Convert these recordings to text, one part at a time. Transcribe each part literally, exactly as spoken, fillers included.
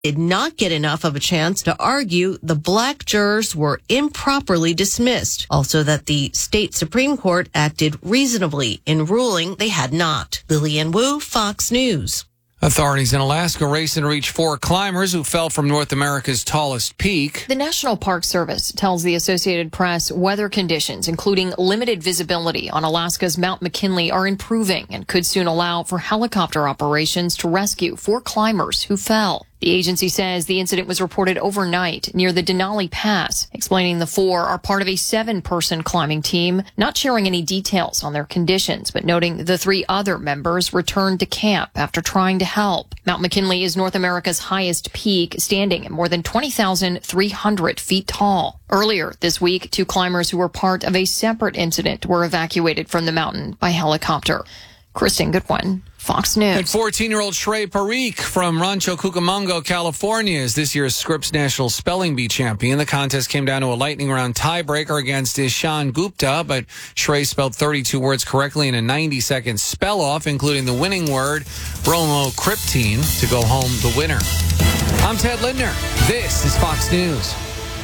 did not get enough of a chance to argue the black jurors were improperly dismissed. Also that the state Supreme Court acted reasonably in ruling they had not. Lillian Wu, Fox News. Authorities in Alaska race and reach four climbers who fell from North America's tallest peak. The National Park Service tells the Associated Press weather conditions, including limited visibility on Alaska's Mount McKinley, are improving and could soon allow for helicopter operations to rescue four climbers who fell. The agency says the incident was reported overnight near the Denali Pass, explaining the four are part of a seven-person climbing team, not sharing any details on their conditions, but noting the three other members returned to camp after trying to help. Mount McKinley is North America's highest peak, standing at more than twenty thousand three hundred feet tall. Earlier this week, two climbers who were part of a separate incident were evacuated from the mountain by helicopter. Kristen Goodwin, Fox News. And fourteen-year-old Shrey Parikh from Rancho Cucamonga, California, is this year's Scripps National Spelling Bee champion. The contest came down to a lightning round tiebreaker against Ishan Gupta, but Shrey spelled thirty-two words correctly in a ninety-second spell-off, including the winning word, bromocriptine, to go home the winner. I'm Ted Lindner. This is Fox News.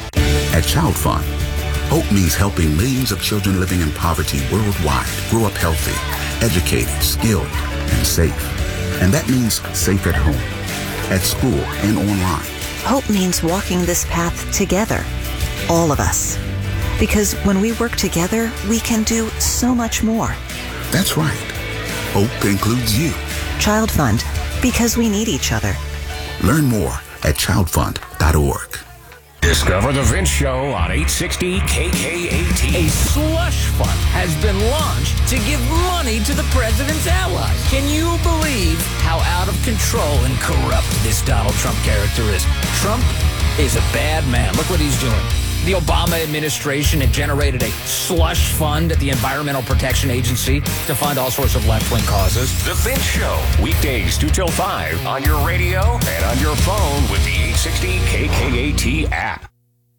At Child Fund, hope means helping millions of children living in poverty worldwide grow up healthy, educated, skilled, and safe. And that means safe at home, at school, and online. Hope means walking this path together, all of us. Because when we work together, we can do so much more. That's right. Hope includes you. Child Fund, because we need each other. Learn more at child fund dot org. Discover the Vince Show on eight sixty K K A T. A slush fund has been launched to give money to the president's allies. Can you believe how out of control and corrupt this Donald Trump character is? Trump is a bad man. Look what he's doing. The Obama administration had generated a slush fund at the Environmental Protection Agency to fund all sorts of left-wing causes. The Vince Show, weekdays two till five on your radio and on your phone with the eight sixty K K A T app.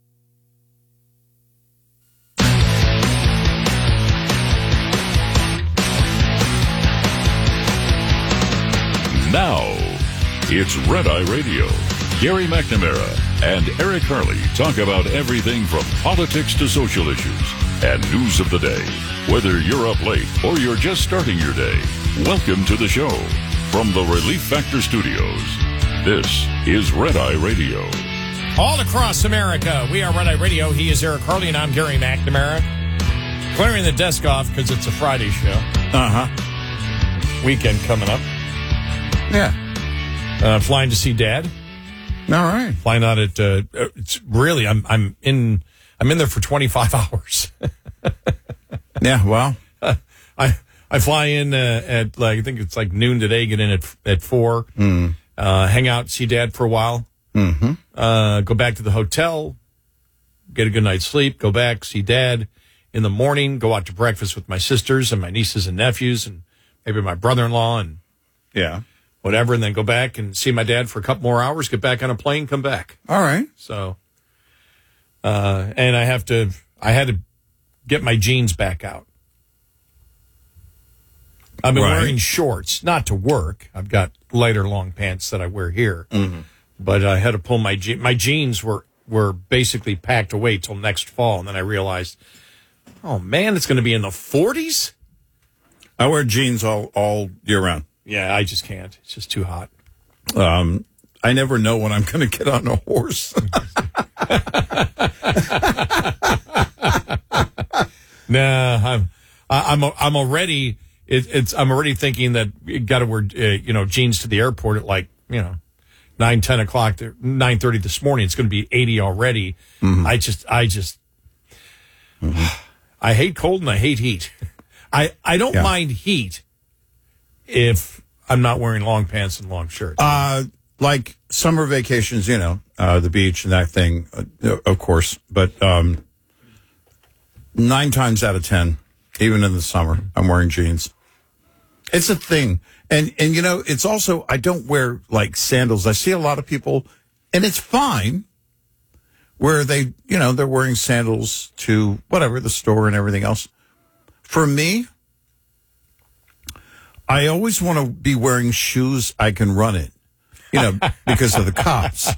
Now, it's Red Eye Radio. Gary McNamara and Eric Harley talk about everything from politics to social issues and news of the day. Whether you're up late or you're just starting your day, welcome to the show. From the Relief Factor Studios, this is Red Eye Radio. All across America, we are Red Eye Radio. He is Eric Harley, and I'm Gary McNamara. Clearing the desk off because it's a Friday show. Uh-huh. Weekend coming up. Yeah. Uh, flying to see Dad. All right. Flying out at, uh, it's really, I'm, I'm in, I'm in there for twenty-five hours. Yeah, well. Uh, I, I fly in, uh, at like, I think it's like noon today, get in at, at four, mm. uh, hang out, see Dad for a while, mm-hmm. uh, go back to the hotel, get a good night's sleep, go back, see Dad in the morning, go out to breakfast with my sisters and my nieces and nephews and maybe my brother-in-law and yeah. whatever, and then go back and see my dad for a couple more hours, get back on a plane, come back. All right. So, uh, and I have to, I had to get my jeans back out. I've been right. wearing shorts, not to work. I've got lighter long pants that I wear here. Mm-hmm. But I had to pull my je- my jeans were, were basically packed away till next fall. And then I realized, oh man, it's going to be in the forties? I wear jeans all, all year round. Yeah, I just can't. It's just too hot. Um, I never know when I'm going to get on a horse. Nah, I'm, I'm, I'm already, it, it's, I'm already thinking that you got to wear, uh, you know, jeans to the airport at like, you know, nine, ten o'clock, nine thirty this morning. It's going to be eighty already. Mm-hmm. I just, I just, mm-hmm. I hate cold and I hate heat. I, I don't yeah. mind heat if I'm not wearing long pants and long shirts. Uh, like summer vacations, you know, uh, the beach and that thing, uh, of course. But um, nine times out of ten, even in the summer, I'm wearing jeans. It's a thing. And, and you know, it's also, I don't wear, like, sandals. I see a lot of people, and it's fine, where they, you know, they're wearing sandals to whatever, the store and everything else. For me, I always want to be wearing shoes I can run in. you know, because of the cops.